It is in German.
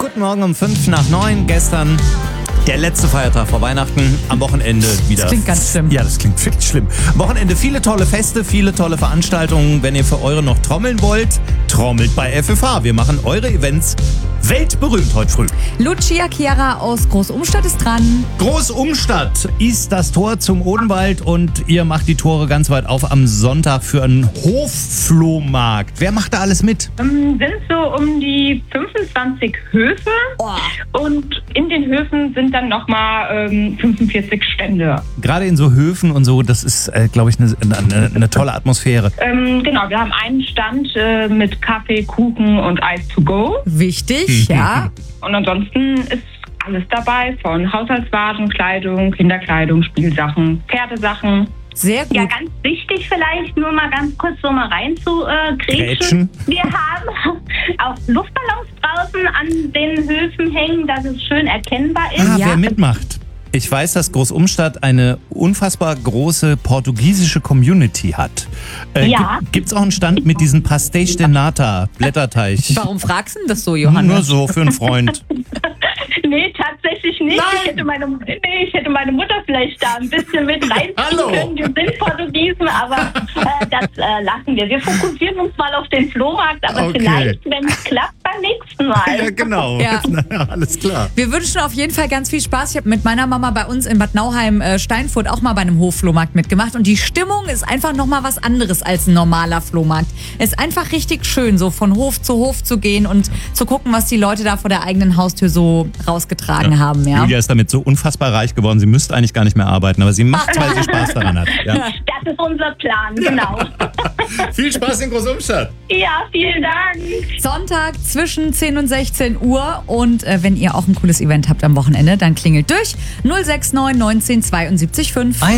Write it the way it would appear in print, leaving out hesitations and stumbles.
Guten Morgen um 8:55. Gestern der letzte Feiertag vor Weihnachten. Am Wochenende wieder. Das klingt ganz schlimm. Ja, das klingt wirklich schlimm. Am Wochenende viele tolle Feste, viele tolle Veranstaltungen. Wenn ihr für eure noch trommeln wollt, trommelt bei FFH. Wir machen eure Events weltberühmt heute früh. Lucia Chiara aus Großumstadt ist dran. Großumstadt ist das Tor zum Odenwald und ihr macht die Tore ganz weit auf am Sonntag für einen Hofflohmarkt. Wer macht da alles mit? Sind so um die 25 Höfe und in den Höfen sind dann nochmal 45 Stände. Gerade in so Höfen und so, das ist, glaube ich, eine tolle Atmosphäre. Genau, wir haben einen Stand mit Kaffee, Kuchen und Eis to go. Wichtig, ja. Und ansonsten ist alles dabei, von Haushaltswaren, Kleidung, Kinderkleidung, Spielsachen, Pferdesachen. Sehr gut. Ja, ganz wichtig vielleicht, nur mal ganz kurz so mal rein zu Grätschen. grätschen. Wir haben auch Luftballons draußen an den Höfen hängen, dass es schön erkennbar ist. Ah, Ja. wer mitmacht. Ich weiß, dass Großumstadt eine unfassbar große portugiesische Community hat. Ja. Gibt's auch einen Stand mit diesem Pastéis de Nata, Blätterteig? Warum fragst du denn das so, Johannes? Nur so für einen Freund. Nee, tatsächlich nicht. Nein. Ich hätte meine Mutter vielleicht da ein bisschen mit reinziehen Hallo. können. Wir sind Portugiesen, aber das lassen wir. Wir fokussieren uns mal auf den Flohmarkt, aber Okay. vielleicht, wenn es klappt, beim nächsten Mal. Ja, genau. Ja. Na, alles klar. Wir wünschen auf jeden Fall ganz viel Spaß. Ich habe mit meiner Mama bei uns in Bad Nauheim Steinfurt auch mal bei einem Hofflohmarkt mitgemacht und die Stimmung ist einfach nochmal was anderes als ein normaler Flohmarkt. Es ist einfach richtig schön, so von Hof zu Hof zu gehen und zu gucken, was die Leute da vor der eigenen Haustür so rausgetragen haben. Ja. Julia ist damit so unfassbar reich geworden, sie müsste eigentlich gar nicht mehr arbeiten, aber sie macht es, weil sie Spaß daran hat. Ja. Das ist unser Plan, genau. Viel Spaß in Großumstadt. Ja, vielen Dank. Sonntag zwischen 10 und 16 Uhr und wenn ihr auch ein cooles Event habt am Wochenende, dann klingelt durch 069 19 72 5.